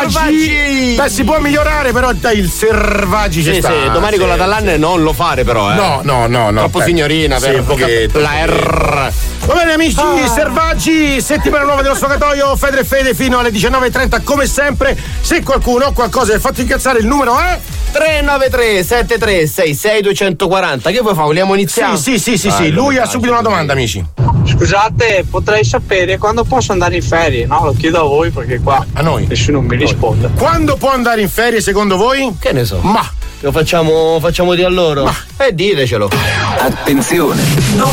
Servaggi. Beh, si può migliorare, però dai, il Servaggi ci sta. Sì, domani con la Dallan non lo fare però, No. Troppo signorina, sì, vero? troppo La R. Va bene amici, Servaggi, settimana nuova dello Sfogatoio, Fedre e Fede fino alle 19:30 come sempre. Se qualcuno ha qualcosa che ha fatto incazzare, il numero è 393-7366-240. Che vuoi fare? Vogliamo iniziare? Sì. Lui ha subito una domanda, amici. Scusate, potrei sapere quando posso andare in ferie? No, lo chiedo a voi perché qua a noi nessuno mi risponde. Quando può andare in ferie secondo voi? Che ne so. Ma lo facciamo di a loro? Ditecelo. Attenzione, non